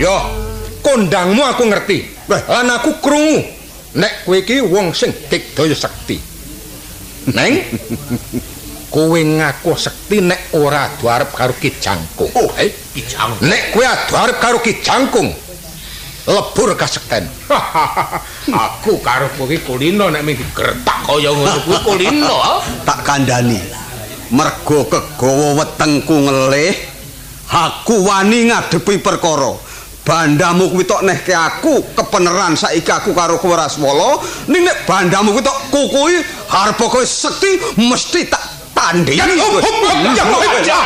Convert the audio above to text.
Yo, kondangmu aku ngerti. Lan aku krungu nek kowe iki wong sing digdaya sekti. Neng, kowe ngaku sekti nek ora adu arep karo Ki Jangkung. Oh, Ki Jangkung. Nek kowe adu arep karo Ki Jangkung, lebur kasekten. Aku karo kowe kulino nek mung digertak kaya ngono kuwi kulino. Tak kandhani. Mergo kegawa wetengku ngelih, aku wani ngadepi perkara. Bandamu kuwi tok nehke aku kepeneran saiki aku karo kowe Raswala, ning nek bandamu kuwi tok kukuhi arep kowe sekti mesti tak tandhingi.